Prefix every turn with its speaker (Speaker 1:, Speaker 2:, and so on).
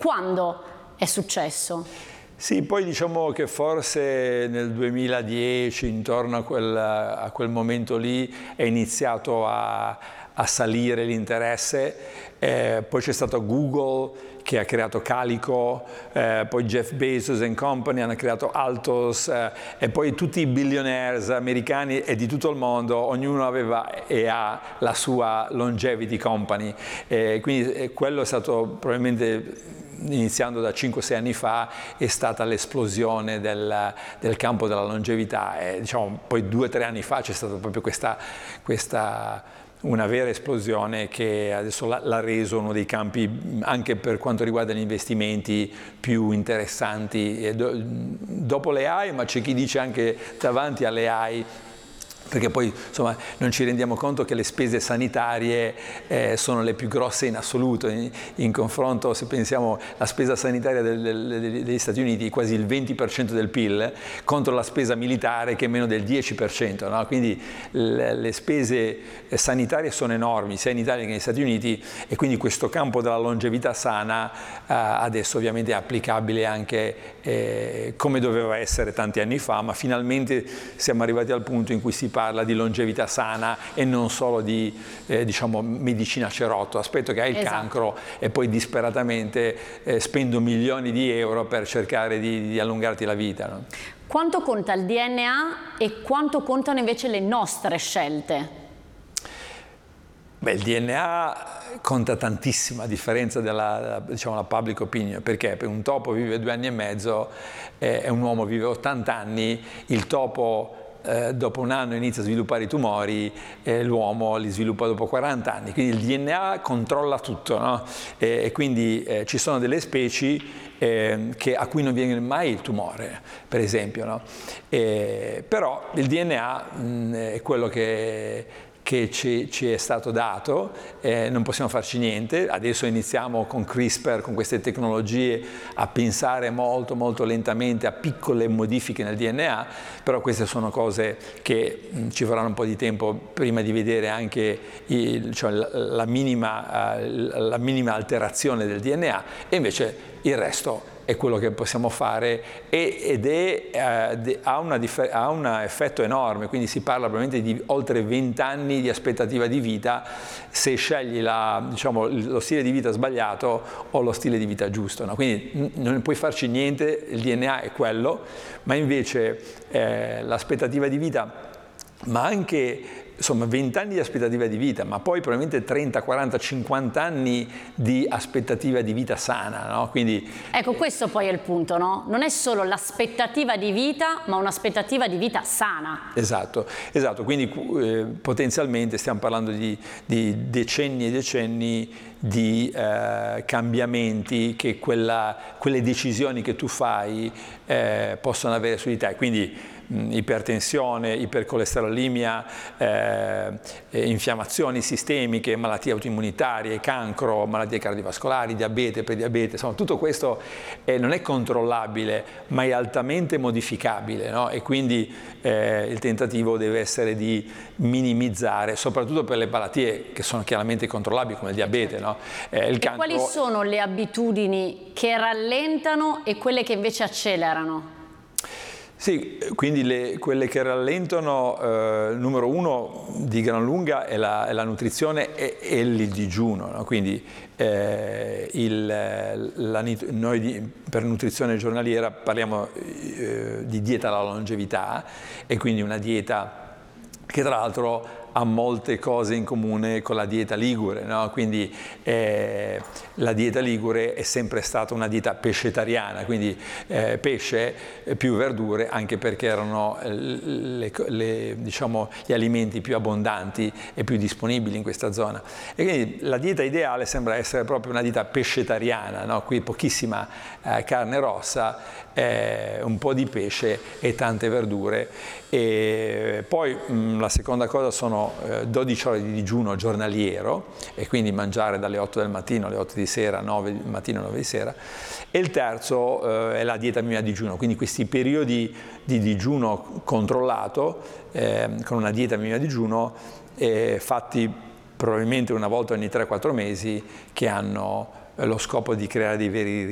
Speaker 1: Quando è successo?
Speaker 2: Sì, poi diciamo che forse nel 2010, intorno a quel momento lì, è iniziato a salire l'interesse, poi c'è stato Google che ha creato Calico, poi Jeff Bezos and Company hanno creato Altos, e poi tutti i billionaires americani e di tutto il mondo, ognuno aveva e ha la sua longevity company, quindi quello è stato probabilmente, iniziando da 5-6 anni fa, è stata l'esplosione del campo della longevità, e diciamo poi 2-3 anni fa c'è stata proprio una vera esplosione che adesso l'ha reso uno dei campi, anche per quanto riguarda gli investimenti, più interessanti dopo le AI, ma c'è chi dice anche davanti alle AI, perché poi insomma non ci rendiamo conto che le spese sanitarie sono le più grosse in assoluto, in confronto, se pensiamo alla spesa sanitaria degli Stati Uniti, quasi il 20% del PIL, contro la spesa militare che è meno del 10%, no? Quindi le spese sanitarie sono enormi, sia in Italia che negli Stati Uniti, e quindi questo campo della longevità sana adesso ovviamente è applicabile anche come doveva essere tanti anni fa, ma finalmente siamo arrivati al punto in cui si parla di longevità sana e non solo di diciamo medicina cerotto. Aspetto che hai il cancro e poi disperatamente spendo milioni di euro per cercare di allungarti la vita, no?
Speaker 1: Quanto conta il DNA e quanto contano invece le nostre scelte?
Speaker 2: Beh, il DNA conta tantissimo, a differenza della diciamo, la public opinion, perché un topo vive 2 anni e mezzo e un uomo vive 80 anni, il topo dopo 1 anno inizia a sviluppare i tumori, l'uomo li sviluppa dopo 40 anni, quindi il DNA controlla tutto, no? E quindi ci sono delle specie a cui non viene mai il tumore, per esempio, no? Però il DNA è quello che ci è stato dato, non possiamo farci niente. Adesso iniziamo con CRISPR, con queste tecnologie, a pensare molto molto lentamente a piccole modifiche nel DNA, però queste sono cose che ci vorranno un po' di tempo prima di vedere anche cioè la minima alterazione del DNA, e invece il resto è quello che possiamo fare, ha un effetto enorme, quindi si parla probabilmente di oltre 20 anni di aspettativa di vita se scegli diciamo, lo stile di vita sbagliato o lo stile di vita giusto, no? Quindi non puoi farci niente, il DNA è quello, ma invece l'aspettativa di vita, ma anche insomma 20 anni di aspettativa di vita, ma poi probabilmente 30, 40, 50 anni di aspettativa di vita sana, no? Quindi,
Speaker 1: ecco, questo poi è il punto, no? Non è solo l'aspettativa di vita, ma un'aspettativa di vita sana.
Speaker 2: Esatto, esatto. Quindi potenzialmente stiamo parlando di decenni e decenni di cambiamenti che quelle decisioni che tu fai possono avere su di te. Quindi ipertensione, ipercolesterolemia, infiammazioni sistemiche, malattie autoimmunitarie, cancro, malattie cardiovascolari, diabete, prediabete, insomma tutto questo non è controllabile, ma è altamente modificabile, no? E quindi il tentativo deve essere di minimizzare, soprattutto per le malattie che sono chiaramente controllabili come il diabete, no? Il cancro.
Speaker 1: Quali sono le abitudini che rallentano e quelle che invece accelerano?
Speaker 2: Sì, quindi quelle che rallentano, numero 1 di gran lunga è la nutrizione e il digiuno, no? Quindi noi per nutrizione giornaliera parliamo di dieta alla longevità, e quindi una dieta che tra l'altro ha molte cose in comune con la dieta ligure, no? Quindi la dieta ligure è sempre stata una dieta pescetariana, quindi pesce più verdure, anche perché erano diciamo, gli alimenti più abbondanti e più disponibili in questa zona. E quindi la dieta ideale sembra essere proprio una dieta pescetariana, no? Qui pochissima carne rossa, un po' di pesce e tante verdure. E poi la seconda cosa sono 12 ore di digiuno giornaliero, e quindi mangiare dalle 8 del mattino alle 8 di sera, 9 del mattino, 9 di sera. E il terzo è la dieta mimia digiuno, quindi questi periodi di digiuno controllato, con una dieta mimia digiuno, fatti probabilmente una volta ogni 3-4 mesi, che hanno lo scopo di creare dei veri